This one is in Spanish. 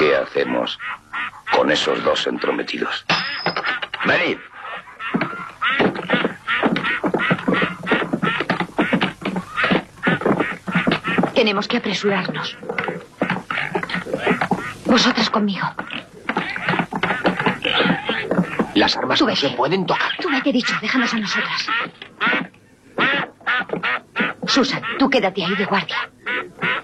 ¿Qué hacemos con esos dos entrometidos? ¡Venid! Tenemos que apresurarnos. Vosotras conmigo. Las armas no se pueden tocar. Tú me he dicho, déjanos a nosotras. Susan, tú quédate ahí de guardia.